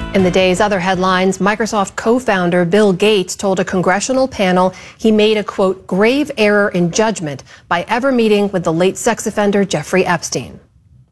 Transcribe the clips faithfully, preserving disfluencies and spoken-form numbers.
In the day's other headlines, Microsoft co-founder Bill Gates told a congressional panel he made a, quote, grave error in judgment by ever meeting with the late sex offender Jeffrey Epstein.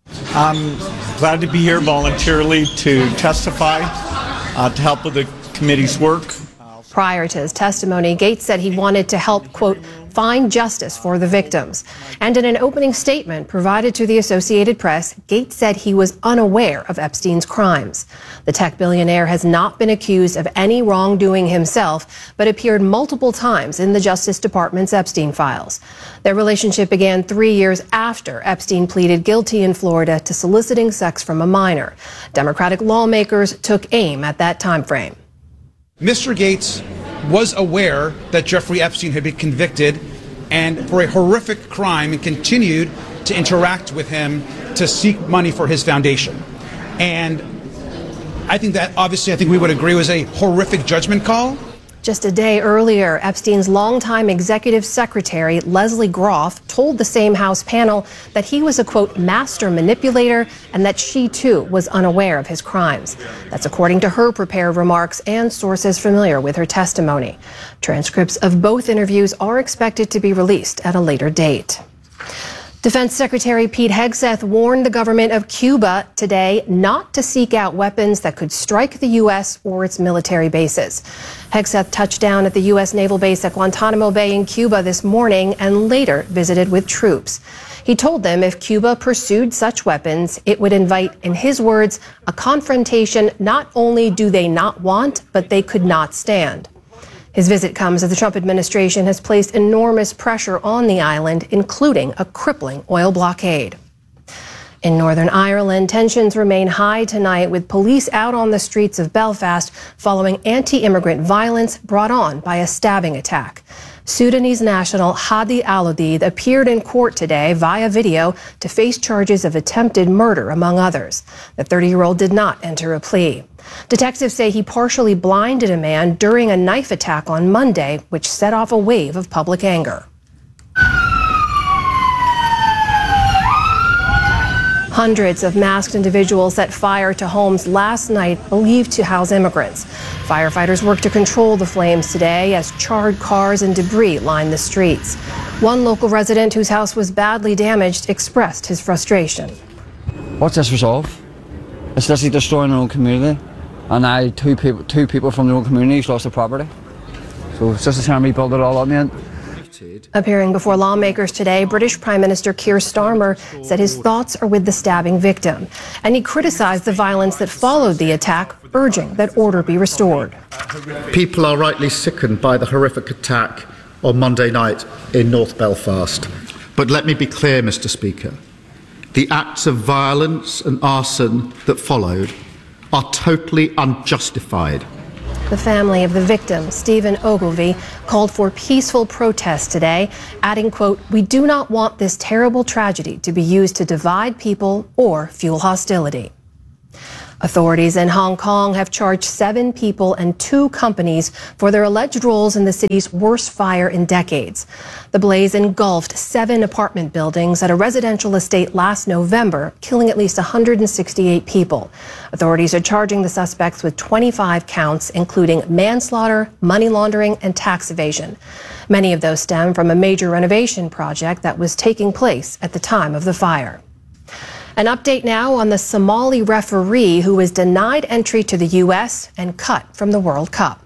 I'm glad to be here voluntarily to testify, uh, to help with the committee's work. Prior to his testimony, Gates said he wanted to help, quote, find justice for the victims. And in an opening statement provided to the Associated Press, Gates said he was unaware of Epstein's crimes. The tech billionaire has not been accused of any wrongdoing himself, but appeared multiple times in the Justice Department's Epstein files. Their relationship began three years after Epstein pleaded guilty in Florida to soliciting sex from a minor. Democratic lawmakers took aim at that time frame. Mister Gates was aware that Jeffrey Epstein had been convicted and for a horrific crime and continued to interact with him to seek money for his foundation. And I think that obviously I think we would agree was a horrific judgment call. Just a day earlier, Epstein's longtime executive secretary, Leslie Groff, told the same House panel that he was a, quote, master manipulator and that she, too, was unaware of his crimes. That's according to her prepared remarks and sources familiar with her testimony. Transcripts of both interviews are expected to be released at a later date. Defense Secretary Pete Hegseth warned the government of Cuba today not to seek out weapons that could strike the U S or its military bases. Hegseth touched down at the U S naval base at Guantanamo Bay in Cuba this morning and later visited with troops. He told them if Cuba pursued such weapons, it would invite, in his words, a confrontation not only do they not want, but they could not stand. His visit comes as the Trump administration has placed enormous pressure on the island, including a crippling oil blockade. In Northern Ireland, tensions remain high tonight with police out on the streets of Belfast following anti-immigrant violence brought on by a stabbing attack. Sudanese national Hadi Al-Odid appeared in court today via video to face charges of attempted murder, among others. The thirty-year-old did not enter a plea. Detectives say he partially blinded a man during a knife attack on Monday, which set off a wave of public anger. Hundreds of masked individuals set fire to homes last night believed to house immigrants. Firefighters worked to control the flames today as charred cars and debris lined the streets. One local resident whose house was badly damaged expressed his frustration. What's this resolve? It's literally destroying our own community. And I, two people, two people from the own community lost their property. So it's just a time we build it all up, man. Appearing before lawmakers today, British Prime Minister Keir Starmer said his thoughts are with the stabbing victim. And he criticized the violence that followed the attack, urging that order be restored. People are rightly sickened by the horrific attack on Monday night in North Belfast. But let me be clear, Mr Speaker. The acts of violence and arson that followed are totally unjustified. The family of the victim, Stephen Ogilvie, called for peaceful protests today, adding, quote, we do not want this terrible tragedy to be used to divide people or fuel hostility. Authorities in Hong Kong have charged seven people and two companies for their alleged roles in the city's worst fire in decades. The blaze engulfed seven apartment buildings at a residential estate last November, killing at least one hundred sixty-eight people. Authorities are charging the suspects with twenty-five counts, including manslaughter, money laundering, and tax evasion. Many of those stem from a major renovation project that was taking place at the time of the fire. An update now on the Somali referee who was denied entry to the U S and cut from the World Cup.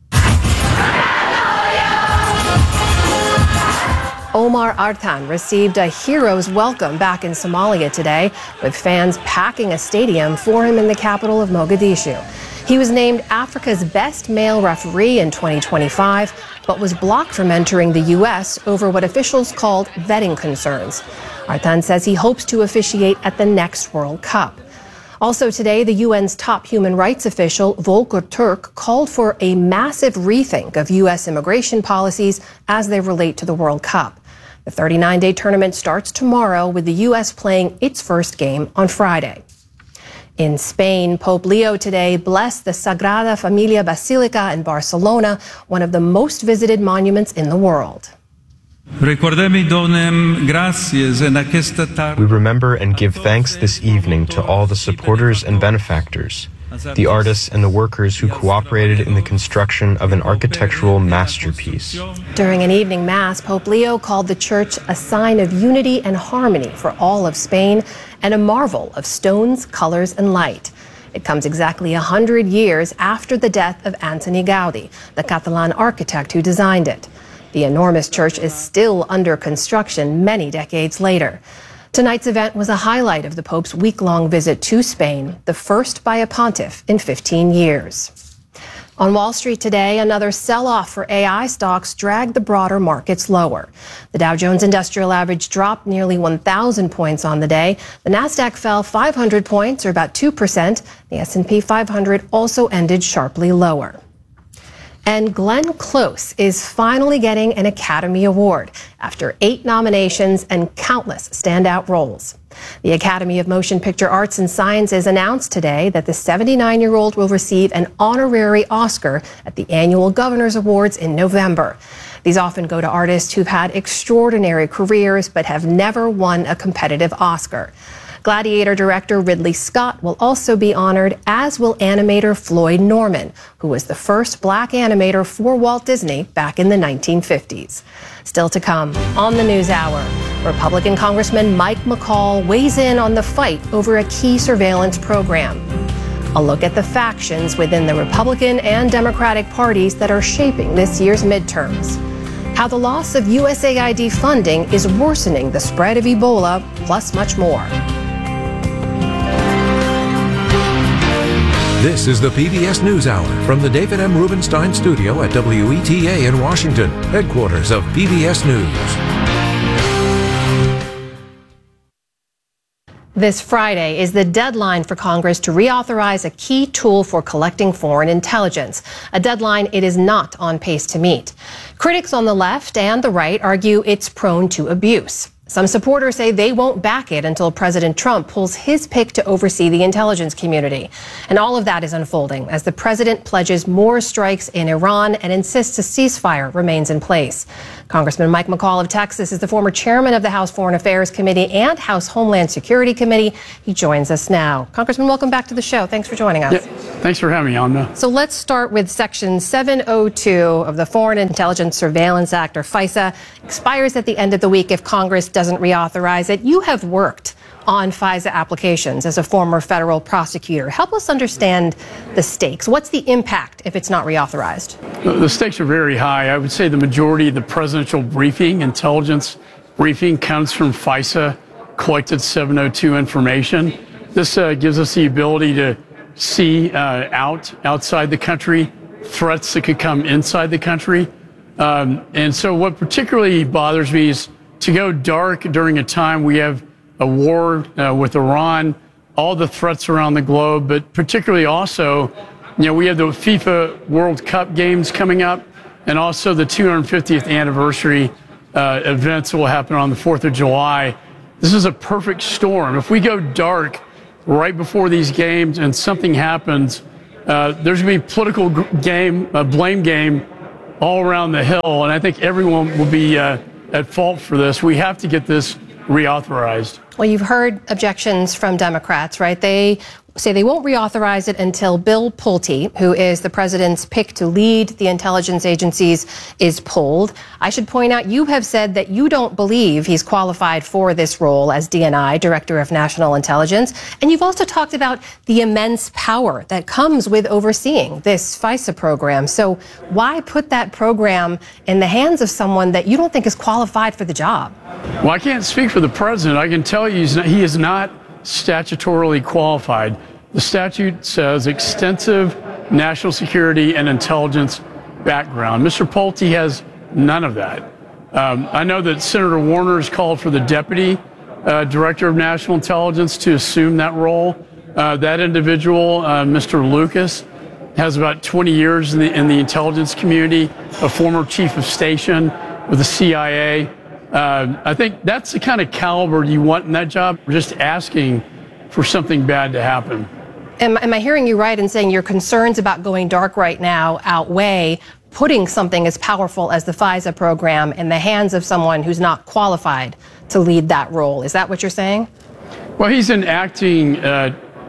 Omar Artan received a hero's welcome back in Somalia today, with fans packing a stadium for him in the capital of Mogadishu. He was named Africa's best male referee in twenty twenty-five, but was blocked from entering the U S over what officials called vetting concerns. Artan says he hopes to officiate at the next World Cup. Also today, the U N's top human rights official, Volker Turk, called for a massive rethink of U S immigration policies as they relate to the World Cup. The thirty-nine day tournament starts tomorrow, with the U S playing its first game on Friday. In Spain, Pope Leo today blessed the Sagrada Familia Basilica in Barcelona, one of the most visited monuments in the world. We remember and give thanks this evening to all the supporters and benefactors, the artists and the workers who cooperated in the construction of an architectural masterpiece. During an evening mass, Pope Leo called the church a sign of unity and harmony for all of Spain and a marvel of stones, colors, and light. It comes exactly one hundred years after the death of Antoni Gaudi, the Catalan architect who designed it. The enormous church is still under construction many decades later. Tonight's event was a highlight of the Pope's week-long visit to Spain, the first by a pontiff in fifteen years. On Wall Street today, another sell-off for A I stocks dragged the broader markets lower. The Dow Jones Industrial Average dropped nearly one thousand points on the day. The Nasdaq fell five hundred points, or about two percent. The S and P five hundred also ended sharply lower. And Glenn Close is finally getting an Academy Award after eight nominations and countless standout roles. The Academy of Motion Picture Arts and Sciences announced today that the seventy-nine-year-old will receive an honorary Oscar at the annual Governor's Awards in November. These often go to artists who've had extraordinary careers but have never won a competitive Oscar. Gladiator director Ridley Scott will also be honored, as will animator Floyd Norman, who was the first black animator for Walt Disney back in the nineteen fifties. Still to come on the News Hour, Republican Congressman Mike McCaul weighs in on the fight over a key surveillance program. A look at the factions within the Republican and Democratic parties that are shaping this year's midterms. How the loss of U S A I D funding is worsening the spread of Ebola, plus much more. This is the P B S NewsHour from the David M. Rubenstein studio at W E T A in Washington, headquarters of P B S News. This Friday is the deadline for Congress to reauthorize a key tool for collecting foreign intelligence, a deadline it is not on pace to meet. Critics on the left and the right argue it's prone to abuse. Some supporters say they won't back it until President Trump pulls his pick to oversee the intelligence community. And all of that is unfolding as the president pledges more strikes in Iran and insists a ceasefire remains in place. Congressman Mike McCaul of Texas is the former chairman of the House Foreign Affairs Committee and House Homeland Security Committee. He joins us now. Congressman, welcome back to the show. Thanks for joining us. Yeah, thanks for having me on. Uh, so let's start with Section seven oh two of the Foreign Intelligence Surveillance Act, or FISA, expires at the end of the week if Congress doesn't reauthorize it. You have worked on FISA applications as a former federal prosecutor. Help us understand the stakes. What's the impact if it's not reauthorized? The stakes are very high. I would say the majority of the presidential briefing, intelligence briefing, comes from FISA collected seven oh two information. This uh, gives us the ability to see uh, out outside the country threats that could come inside the country. Um, and so what particularly bothers me is to go dark during a time we have a war uh, with Iran, all the threats around the globe, but particularly also, you know, we have the FIFA World Cup games coming up, and also the two hundred fiftieth anniversary uh, events that will happen on the fourth of July. This is a perfect storm. If we go dark right before these games and something happens, uh, there's going to be a political game, a blame game all around the hill, and I think everyone will be uh, at fault for this. We have to get this reauthorized. Well, you've heard objections from Democrats, right? They say they won't reauthorize it until Bill Pulte, who is the president's pick to lead the intelligence agencies, is pulled. I should point out, you have said that you don't believe he's qualified for this role as D N I, Director of National Intelligence. And you've also talked about the immense power that comes with overseeing this FISA program. So why put that program in the hands of someone that you don't think is qualified for the job? Well, I can't speak for the president. I can tell you he's not, he is not statutorily qualified. The statute says extensive national security and intelligence background. Mister Pulte has none of that. Um, I know that Senator Warner has called for the deputy uh, director of national intelligence to assume that role. Uh, that individual, uh, Mister Lucas, has about twenty years in the, in the intelligence community, a former chief of station with the C I A. Uh, I think that's the kind of caliber you want in that job. We're just asking for something bad to happen. Am, am I hearing you right in saying your concerns about going dark right now outweigh putting something as powerful as the FISA program in the hands of someone who's not qualified to lead that role? Is that what you're saying? Well, he's enacting uh,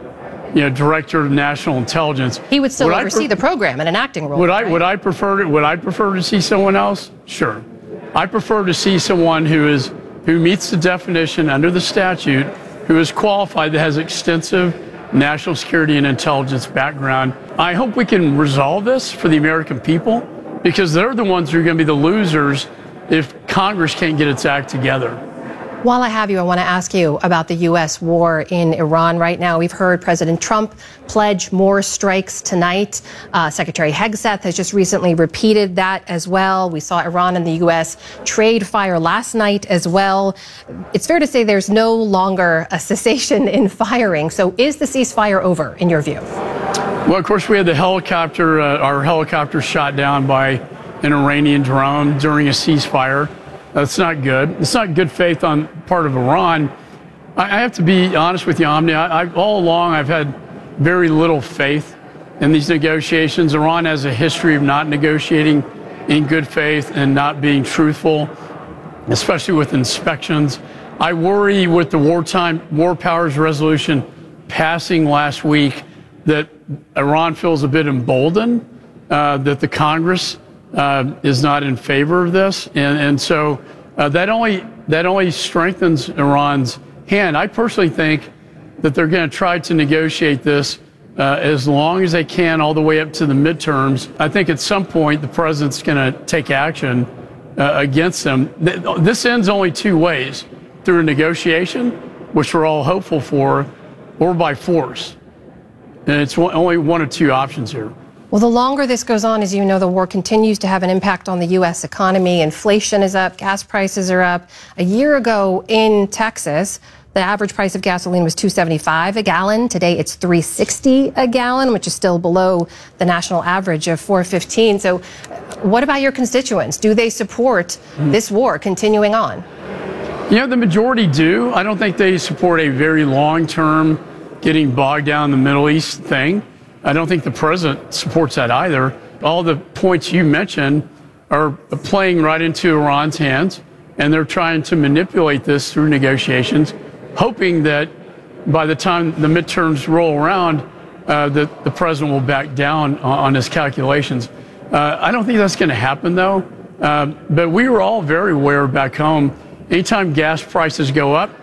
you know, director of national intelligence. He would still would oversee the program in an acting role. Would I, right? would I prefer to, would I prefer to see someone else? Sure. I prefer to see someone who is, who meets the definition under the statute, who is qualified, that has extensive national security and intelligence background. I hope we can resolve this for the American people, because they're the ones who are going to be the losers if Congress can't get its act together. While I have you, I want to ask you about the U S war in Iran right now. We've heard President Trump pledge more strikes tonight. Uh, Secretary Hegseth has just recently repeated that as well. We saw Iran and the U S trade fire last night as well. It's fair to say there's no longer a cessation in firing. So is the ceasefire over in your view? Well, of course, we had the helicopter, uh, our helicopter shot down by an Iranian drone during a ceasefire. That's not good. It's not good faith on part of Iran. I, I have to be honest with you, Omni. I, I, all along, I've had very little faith in these negotiations. Iran has a history of not negotiating in good faith and not being truthful, especially with inspections. I worry with the wartime war powers resolution passing last week that Iran feels a bit emboldened, uh, that the Congress Uh, is not in favor of this, and and so uh, that only that only strengthens Iran's hand. I personally think that they're going to try to negotiate this uh, as long as they can, all the way up to the midterms. I think at some point the president's going to take action uh, against them. This ends only two ways: through a negotiation, which we're all hopeful for, or by force. And it's one, only one of two options here. Well, the longer this goes on, as you know, the war continues to have an impact on the U S economy. Inflation is up, gas prices are up. A year ago in Texas, the average price of gasoline was two seventy-five a gallon. Today it's three sixty a gallon, which is still below the national average of four fifteen. So what about your constituents? Do they support this war continuing on? You know, the majority do. I don't think they support a very long-term getting bogged down in the Middle East thing. I don't think the president supports that either. All the points you mentioned are playing right into Iran's hands, and they're trying to manipulate this through negotiations, hoping that by the time the midterms roll around, uh, that the president will back down on, on his calculations. Uh, I don't think that's going to happen, though. Uh, but we were all very aware back home, anytime gas prices go up,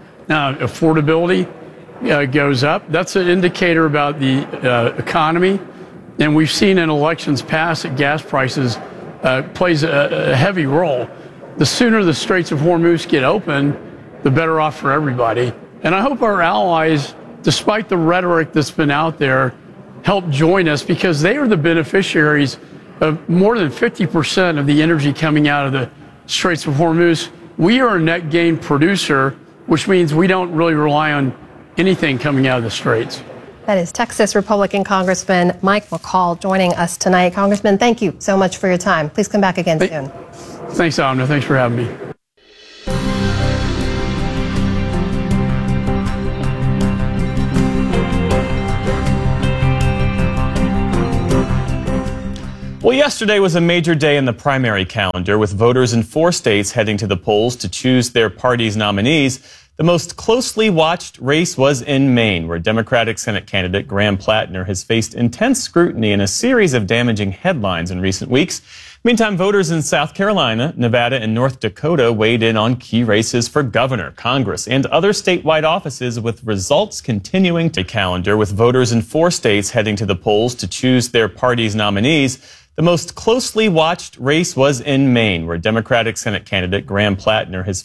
uh, affordability Uh, goes up. That's an indicator about the uh, economy, and we've seen in elections past that gas prices uh, plays a, a heavy role. The sooner the Straits of Hormuz get open, the better off for everybody. And I hope our allies, despite the rhetoric that's been out there, help join us, because they are the beneficiaries of more than fifty percent of the energy coming out of the Straits of Hormuz. We are a net gain producer, which means we don't really rely on anything coming out of the Straits. That is Texas Republican Congressman Mike McCaul joining us tonight. Congressman, thank you so much for your time. Please come back again Th- soon. Thanks, Amna. Thanks for having me. Well, yesterday was a major day in the primary calendar, with voters in four states heading to the polls to choose their party's nominees. The most closely watched race was in Maine, where Democratic Senate candidate Graham Plattner has faced intense scrutiny and a series of damaging headlines in recent weeks. Meantime, voters in South Carolina, Nevada, and North Dakota weighed in on key races for governor, Congress, and other statewide offices, with results continuing to calendar, with voters in four states heading to the polls to choose their party's nominees. The most closely watched race was in Maine, where Democratic Senate candidate Graham Plattner has